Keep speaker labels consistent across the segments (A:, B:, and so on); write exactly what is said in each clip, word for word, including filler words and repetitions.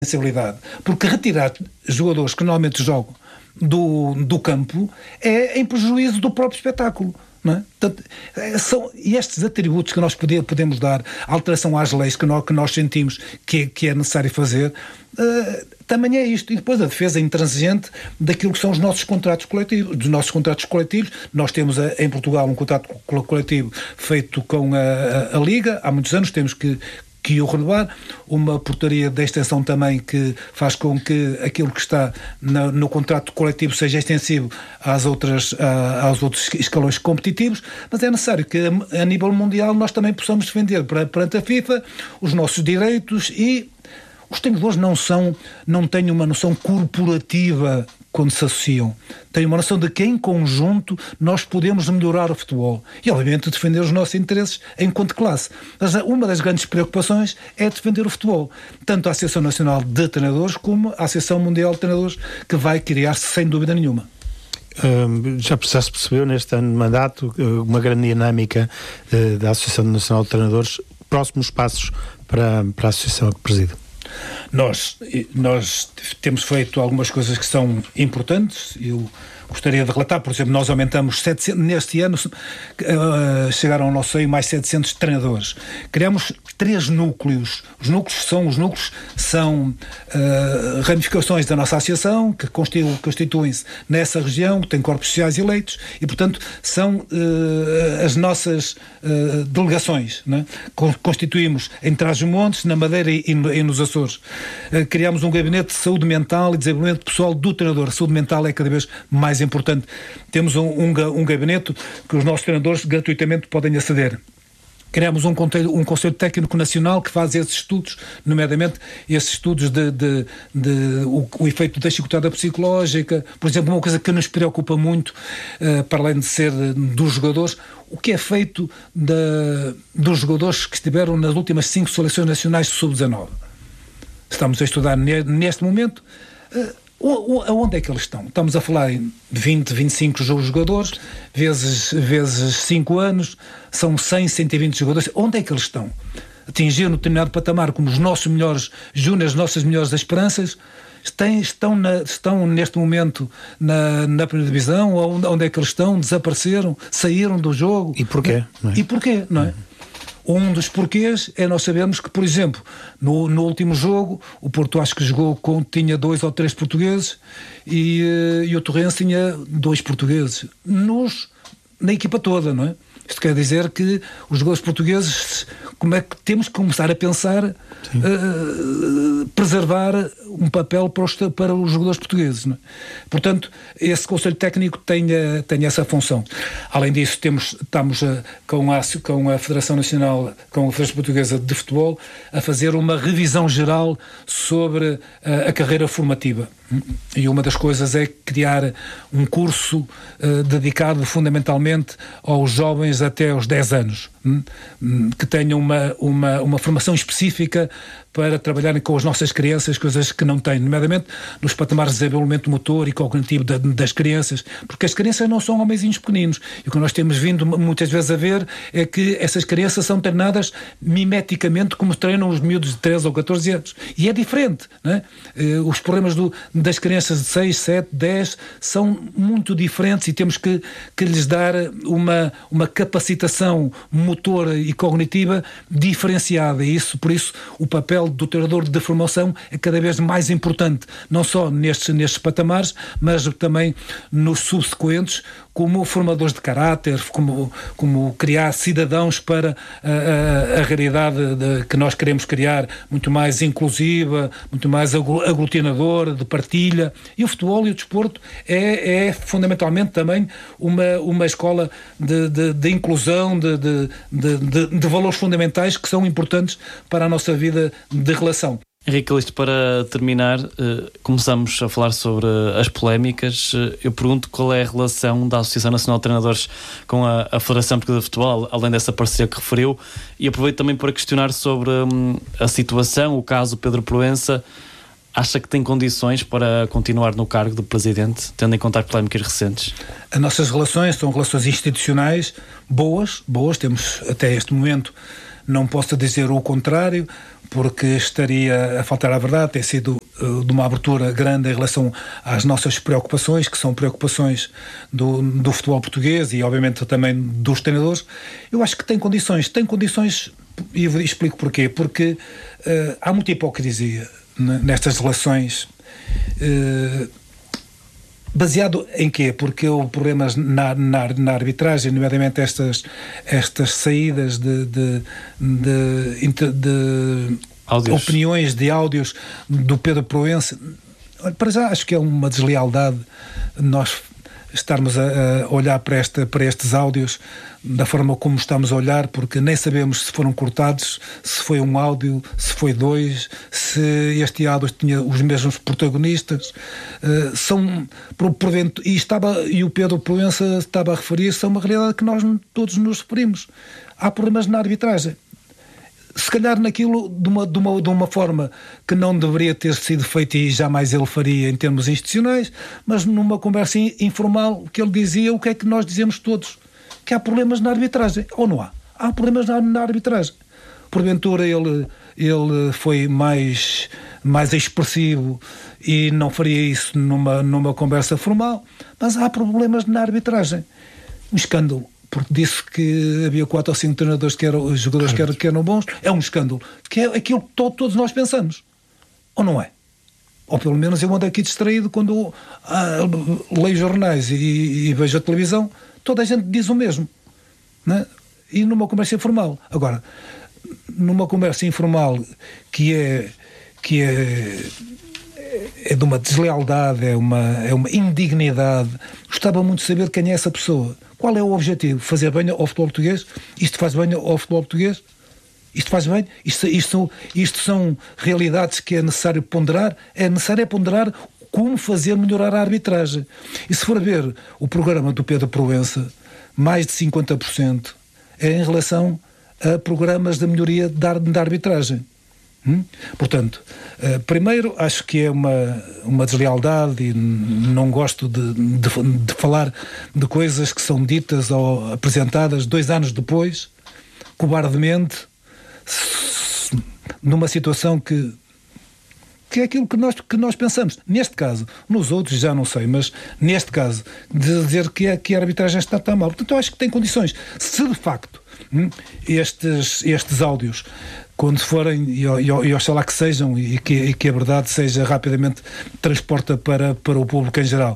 A: sensibilidade, porque retirar jogadores que normalmente jogam do, do campo é em prejuízo do próprio espetáculo. Não é? Portanto, são estes atributos que nós podemos dar, a alteração às leis que nós, que nós sentimos que, que é necessário fazer, uh, também é isto. E depois a defesa intransigente daquilo que são os nossos contratos coletivos. Dos nossos contratos coletivos, nós temos a, em Portugal um contrato coletivo feito com a, a, a Liga, há muitos anos temos que que o renovar, uma portaria de extensão também que faz com que aquilo que está no, no contrato coletivo seja extensivo às outras, a, aos outros escalões competitivos, mas é necessário que a, a nível mundial nós também possamos defender perante a FIFA os nossos direitos, e os treinadores não são, não têm uma noção corporativa quando se associam. Têm uma noção de que em conjunto nós podemos melhorar o futebol e obviamente defender os nossos interesses enquanto classe. Mas uma das grandes preocupações é defender o futebol, tanto a Associação Nacional de Treinadores como a Associação Mundial de Treinadores, que vai criar-se sem dúvida nenhuma.
B: Um, já, já se percebeu neste ano de mandato uma grande dinâmica uh, da Associação Nacional de Treinadores. Próximos passos para, para a associação que preside?
A: Nós, nós temos feito algumas coisas que são importantes. Eu gostaria de relatar, por exemplo, nós aumentamos setecentos, neste ano uh, chegaram ao nosso seio mais setecentos treinadores. Criamos três núcleos. Os núcleos são, os núcleos são uh, ramificações da nossa associação, que constituem, constituem-se nessa região, que tem corpos sociais eleitos, e, portanto, são uh, as nossas uh, delegações. Não é? Constituímos em Trás-os-Montes, na Madeira e, e nos Açores. Uh, criamos um gabinete de saúde mental e desenvolvimento pessoal do treinador. A saúde mental é cada vez mais importante. Temos um, um, um gabinete que os nossos treinadores gratuitamente podem aceder. Criamos um conselho, um conselho técnico nacional que faz esses estudos, nomeadamente esses estudos de, de, de o, o efeito da chicotada psicológica, por exemplo, uma coisa que nos preocupa muito, uh, para além de ser dos jogadores, o que é feito de, dos jogadores que estiveram nas últimas cinco seleções nacionais de sub dezanove. Estamos a estudar neste momento uh, onde é que eles estão? Estamos a falar em vinte, vinte e cinco jogadores, vezes, vezes cinco anos, são cem, cento e vinte jogadores. Onde é que eles estão? Atingiram um determinado patamar como os nossos melhores júniores, as nossas melhores esperanças, estão, estão, na, estão neste momento na, na primeira divisão, onde, onde é que eles estão? Desapareceram? Saíram do jogo?
B: E porquê? Não é?
A: E porquê, não é? Um dos porquês é nós sabermos que, por exemplo, no, no último jogo, o Porto acho que jogou com, tinha dois ou três portugueses e, e o Torrense tinha dois portugueses nos, na equipa toda, não é? Isto quer dizer que os jogadores portugueses, como é que temos que começar a pensar, uh, preservar um papel para os, para os jogadores portugueses, não é? Portanto, esse Conselho Técnico tem, tem essa função. Além disso, temos, estamos a, com, a, com a Federação Nacional, com a Federação Portuguesa de Futebol, a fazer uma revisão geral sobre a, a carreira formativa. E uma das coisas é criar um curso uh, dedicado fundamentalmente aos jovens até aos dez anos, hum, que tenham uma, uma, uma formação específica para trabalharem com as nossas crianças, coisas que não têm, nomeadamente nos patamares de desenvolvimento motor e cognitivo da, das crianças, porque as crianças não são homenzinhos pequeninos, e o que nós temos vindo muitas vezes a ver é que essas crianças são treinadas mimeticamente como treinam os miúdos de treze ou catorze anos, e é diferente, não é? Os problemas do, das crianças de seis, sete, dez são muito diferentes, e temos que, que lhes dar uma, uma capacitação motora e cognitiva diferenciada, e isso, por isso, o papel do treinador de formação é cada vez mais importante, não só nestes, nestes patamares, mas também nos subsequentes, como formadores de caráter, como, como criar cidadãos para a, a, a realidade de, que nós queremos criar, muito mais inclusiva, muito mais aglutinadora, de partilha. E o futebol e o desporto é, é fundamentalmente também uma, uma escola de, de, de inclusão, de, de, de, de valores fundamentais que são importantes para a nossa vida de relação.
C: Henrique, isto para terminar, uh, começamos a falar sobre as polémicas. Uh, eu pergunto qual é a relação da Associação Nacional de Treinadores com a, a Federação Portuguesa de Futebol, além dessa parceria que referiu, e aproveito também para questionar sobre um, a situação, o caso Pedro Proença. Acha que tem condições para continuar no cargo de presidente, tendo em conta as polémicas recentes?
A: As nossas relações são relações institucionais boas, boas, temos até este momento não posso dizer o contrário, porque estaria a faltar à verdade. Tem sido uh, de uma abertura grande em relação às nossas preocupações, que são preocupações do, do futebol português e obviamente também dos treinadores. Eu acho que tem condições, tem condições, e eu explico porquê, porque uh, há muita hipocrisia nestas relações. Uh, Baseado em quê? Porque houve problemas na, na, na arbitragem, nomeadamente estas, estas saídas de, de, de, de, de opiniões, de áudios do Pedro Proença. Para já acho que é uma deslealdade nós estarmos a, a olhar para, esta, para estes áudios da forma como estamos a olhar, porque nem sabemos se foram cortados, se foi um áudio, se foi dois, se este áudio tinha os mesmos protagonistas. Uh, são, por, por dentro, e, estava, e o Pedro Proença estava a referir-se a uma realidade que nós todos nos referimos. Há problemas na arbitragem. Se calhar naquilo de uma, de, uma, de uma forma que não deveria ter sido feita e jamais ele faria em termos institucionais, mas numa conversa informal que ele dizia o que é que nós dizemos todos, que há problemas na arbitragem, ou não há? Há problemas na, na arbitragem. Porventura ele, ele foi mais, mais expressivo e não faria isso numa, numa conversa formal, mas há problemas na arbitragem. Um escândalo. Porque disse que havia quatro ou cinco treinadores que eram jogadores que eram, que eram bons, é um escândalo, que é aquilo que to, todos nós pensamos, ou não é? Ou pelo menos eu ando aqui distraído quando ah, leio jornais e, e vejo a televisão, toda a gente diz o mesmo, né? E numa conversa informal. Agora, numa conversa informal que é que é é de uma deslealdade, é uma, é uma indignidade. Gostava muito de saber quem é essa pessoa. Qual é o objetivo? Fazer bem ao futebol português? Isto faz bem ao futebol português? Isto faz bem? Isto, isto, isto são realidades que é necessário ponderar? É necessário ponderar como fazer melhorar a arbitragem. E se for ver o programa do Pedro Proença, mais de cinquenta por cento é em relação a programas de melhoria da, da arbitragem. Hum? Portanto, uh, primeiro acho que é uma, uma deslealdade e não gosto de, de, de falar de coisas que são ditas ou apresentadas dois anos depois, cobardemente, s- numa situação que que é aquilo que nós, que nós pensamos. Neste caso, nos outros já não sei, mas neste caso, de dizer que a, que a arbitragem está tão mal. Portanto, eu acho que tem condições. Se de facto hum, estes, estes áudios, quando forem, e, e, e oxalá que sejam, e que, e que a verdade seja rapidamente transporta para, para o público em geral,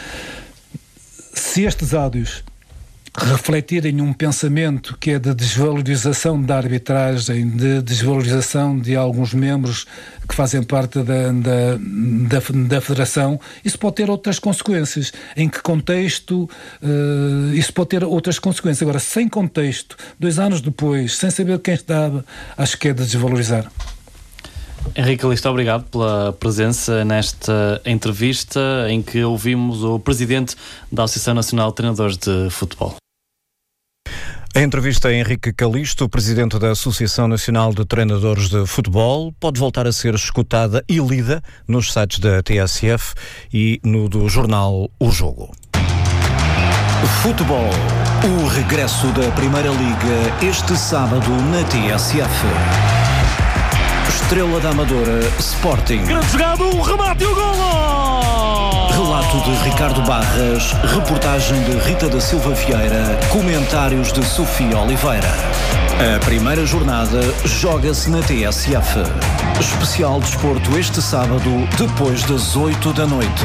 A: se estes áudios refletirem um pensamento que é de desvalorização da arbitragem, de desvalorização de alguns membros que fazem parte da, da, da, da Federação, isso pode ter outras consequências. Em que contexto? Uh, isso pode ter outras consequências. Agora, sem contexto, dois anos depois, sem saber quem estava, acho que é de desvalorizar.
C: Henrique Calixto, obrigado pela presença nesta entrevista em que ouvimos o presidente da Associação Nacional de Treinadores de Futebol.
D: A entrevista a Henrique Calixto, presidente da Associação Nacional de Treinadores de Futebol, pode voltar a ser escutada e lida nos sites da T S F e no do jornal O Jogo.
E: Futebol. O regresso da Primeira Liga este sábado na T S F. Estrela da Amadora, Sporting.
F: Grande jogada, o remate e o golo!
E: Relato de Ricardo Barras, reportagem de Rita da Silva Vieira, comentários de Sofia Oliveira. A primeira jornada joga-se na T S F. Especial desporto este sábado, depois das oito da noite.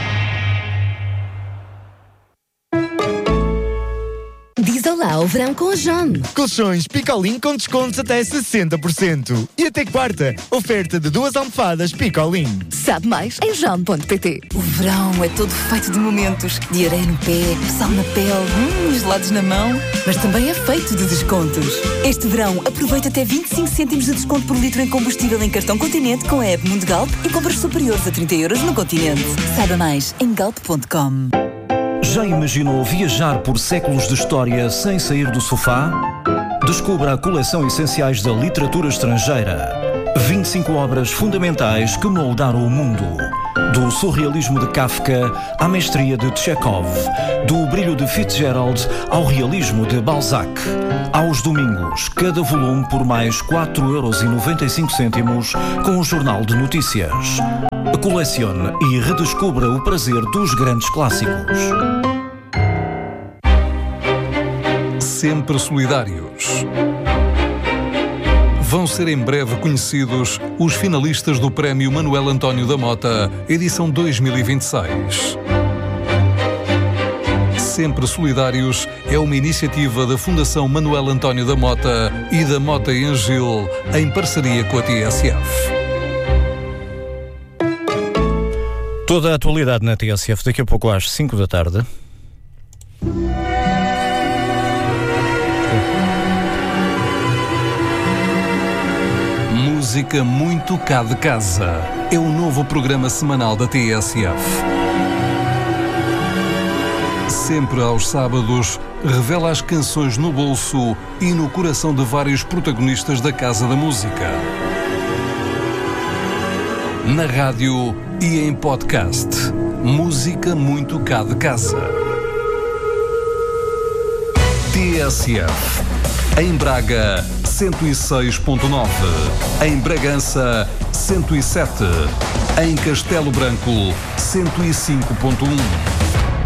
G: Diz olá ao verão com a John.
H: Colchões Picolin com descontos até sessenta por cento. E até quarta, oferta de duas almofadas Picolin.
G: Sabe mais em john ponto pt. O verão é todo feito de momentos. De areia no pé, sal na pele, hum, gelados na mão. Mas também é feito de descontos. Este verão, aproveita até vinte e cinco cêntimos de desconto por litro em combustível em cartão Continente com a app Mundo Galp e compras superiores a trinta euros no Continente. Saiba mais em galp ponto com.
E: Já imaginou viajar por séculos de história sem sair do sofá? Descubra a coleção Essenciais da Literatura Estrangeira. vinte e cinco obras fundamentais que moldaram o mundo. Do surrealismo de Kafka à mestria de Chekhov, do brilho de Fitzgerald ao realismo de Balzac. Aos domingos, cada volume por mais quatro euros e noventa e cinco cêntimos com o Jornal de Notícias. Colecione e redescubra o prazer dos grandes clássicos.
I: Sempre solidários. Vão ser em breve conhecidos os finalistas do Prémio Manuel António da Mota, edição dois mil e vinte e seis. Sempre Solidários é uma iniciativa da Fundação Manuel António da Mota e da Mota e Angil, em parceria com a T S F.
D: Toda a atualidade na T S F daqui a pouco às cinco da tarde.
I: Música muito cá de casa. É o novo programa semanal da T S F. Sempre aos sábados, revela as canções no bolso e no coração de vários protagonistas da Casa da Música. Na rádio e em podcast. Música muito cá de casa. T S F. Em Braga, cento e seis ponto nove. Em Bragança, cento e sete. Em Castelo Branco, cento e cinco ponto um.